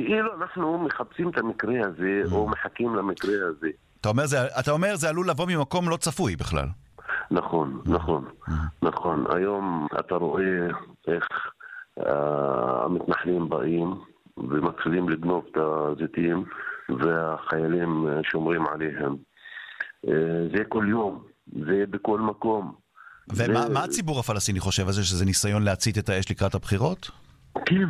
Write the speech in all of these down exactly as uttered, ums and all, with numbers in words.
כאילו אנחנו מחפשים את המקרה הזה, או מחכים למקרה הזה. אתה אומר, זה, אתה אומר, זה עלול לבוא ממקום לא צפוי בכלל. נכון, נכון, נכון. היום אתה רואה איך המתנחלים באים ומתחילים לגנוב את הזיתים, והחיילים שומרים עליהם. זה כל יום, זה בכל מקום. ומה מה הציבור הפלסטיני חושב על זה, שזה ניסיון להצית את האש לקראת הבחירות? כן,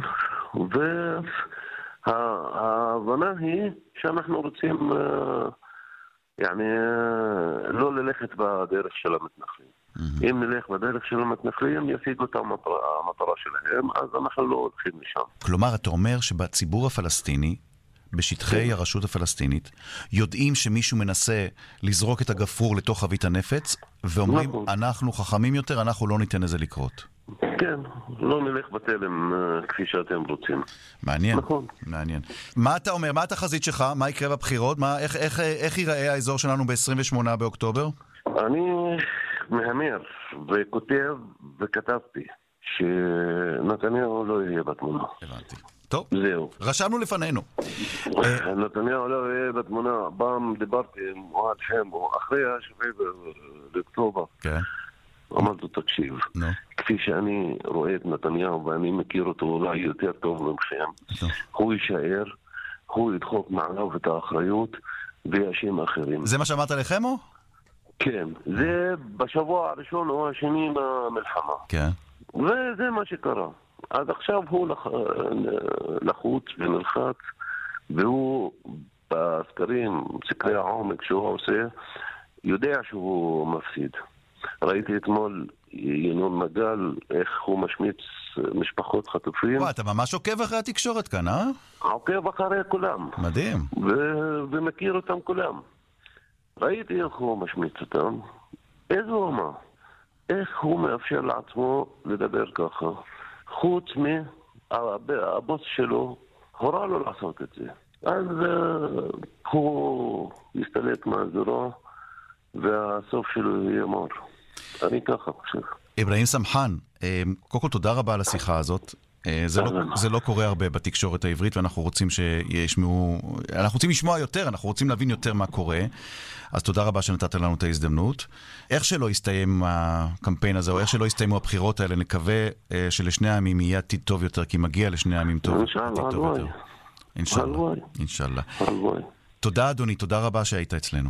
וההבנה היא שאנחנו רוצים يعني לא ללכת בדרך של המתנחלים. אם נלך בדרך של המתנחלים, ישיגו את המטרה שלהם, אז אנחנו לא הולכים לשם. כלומר, אתה אומר שבציבור הפלסטיני, בשטחי הרשות הפלסטינית, יודעים שמישהו מנסה לזרוק את הגפרור לתוך חבית הנפץ, ואומרים, אנחנו חכמים יותר, אנחנו לא ניתן לזה לקרות. כן, לא נלך בתלם כפי שאתם רוצים. מעניין, מעניין. מה אתה אומר? מה התחזית שלך? מה יקרה בבחירות? מה, איך, איך, איך ייראה האזור שלנו ב-עשרים ושמונה באוקטובר? אני מהמר וכותב וכתבתי שנתניהו לא יהיה בתמונה. הבנתי. טוב, זהו. רשמנו לפנינו. נתניהו לא יהיה בתמונה. פעם דיברתי עם אוהד חמו, אחרי השביעי באוקטובר. כן. אמרתי, תקשיב, כפי שאני רואה את נתניהו ואני מכיר אותו אולי יותר טוב ממכם, הוא יישאר, הוא ידחוק מעליו את האחריות ויאשים אחרים. זה מה שאמרת לכם או? כן, זה בשבוע הראשון או השני במלחמה. כן. וזה מה שקרה. אז עכשיו הוא לחוץ ונלחץ, והוא בסקרים, סקרי העומק שהוא עושה, יודע שהוא מפסיד. ראיתי אתמול ינון מגל, איך הוא משמיץ משפחות חטופים. וואי, אתה ממש עוקב אחרי התקשורת כאן, אה? עוקב אחרי כולם. מדהים. ו- ומכיר אותם כולם. ראיתי איך הוא משמיץ אותם. איזו רמה. איך הוא מאפשר לעצמו לדבר ככה. חוץ מהבוס שלו, הורה לו לעשות את זה. אז uh, הוא יסתלק מהזורה, והסוף שלו יהיה מור. אני ככה חושב. אברהים סמחן, קודם כל תודה רבה על השיחה הזאת. זה לא, זה לא קורה הרבה בתקשורת העברית, ואנחנו רוצים שישמעו, אנחנו רוצים לשמוע יותר, אנחנו רוצים להבין יותר מה קורה. אז תודה רבה שנתת לנו את ההזדמנות. איך שלא יסתיים הקמפיין הזה, או איך שלא יסתיימו הבחירות האלה, נקווה שלשני העמים יהיה עתיד טוב יותר, כי מגיע לשני העמים טוב, עתיד טוב יותר. אינשאללה. אינשאללה. תודה אדוני, תודה רבה שהיית אצלנו.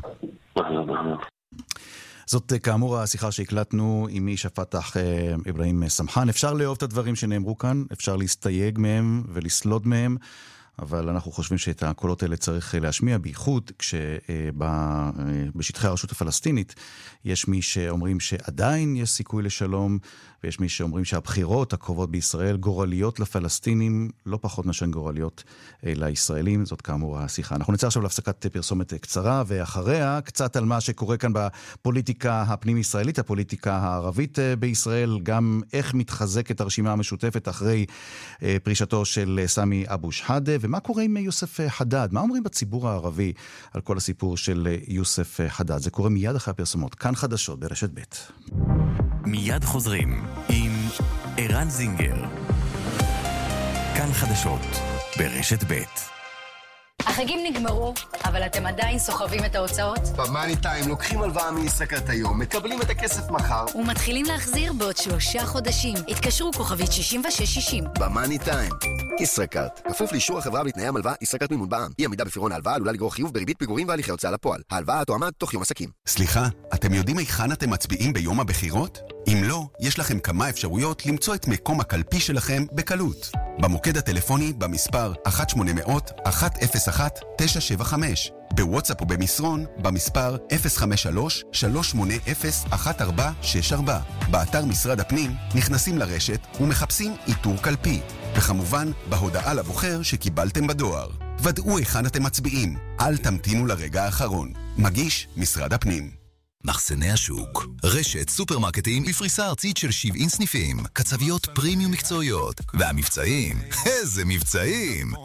זאת כאמור השיחה שהקלטנו עם איש הפתח אברהים סמחן. אפשר לאהוב את הדברים שנאמרו כאן, אפשר להסתייג מהם ולסלוד מהם, אבל אנחנו חושבים שאת הקולות האלה צריך להשמיע, בייחוד כשבשטחי הרשות הפלסטינית יש מי שאומרים שעדיין יש סיכוי לשלום, ויש מי שאומרים שהבחירות הקרובות בישראל גורליות לפלסטינים, לא פחות מאשר גורליות לישראלים. זאת כאמור השיחה. אנחנו נצא עכשיו להפסקת פרסומת קצרה, ואחריה קצת על מה שקורה כאן בפוליטיקה הפנים-ישראלית, הפוליטיקה הערבית בישראל, גם איך מתחזקת הרשימה המשותפת אחרי פרישתו של סמי אבו שחאדה, ומה קורה עם יוסף חדד? מה אומרים בציבור הערבי על כל הסיפור של יוסף חדד? זה קורה מיד אחרי הפרסומות. כאן חדשות ברשת ב'. מיד חוזרים עם ערן זינגר. כאן חדשות ברשת ב'. החגים נגמרו, אבל אתם עדיין סוחבים את ההוצאות? במאני טיים לוקחים הלוואה מישראכרט היום, מקבלים את הכסף מחר ומתחילים להחזיר בעוד שלושה חודשים. התקשרו כוכבית שישים ושש שישים. במאני טיים. ישראכרט, כפוף לאישור החברה ולתנאי המלווה. ישראכרט מימון בע"מ. אי עמידה בפירעון ההלוואה עלולה לגרור חיוב בריבית פיגורים והליכי הוצאה לפועל. ההלוואה תועמד תוך יום עסקים. סליחה, אתם יודעים היכן אתם מצביעים ביום הבחירות? אם לא, יש לכם כמה אפשרויות למצוא את מקום הקלפי שלכם בקלות. במוקד הטלפוני במספר אחת שמונה אפס אפס אחת אפס אחת תשע שבע חמש, בוואטסאפ ובמסרון במספר אפס חמש שלוש שלוש שמונה אפס אחת ארבע שש ארבע. באתר משרד הפנים נכנסים לרשת ומחפשים איתור קלפי, וכמובן בהודעה לבוחר שקיבלתם בדואר. ודאו היכן אתם מצביעים, אל תמתינו לרגע האחרון. מגיש משרד הפנים. מחסני השוק, רשת סופרמרקטים בפריסה ארצית של שבעים סניפים, קצביות פרימיום מקצועיות, והמבצעים, איזה מבצעים!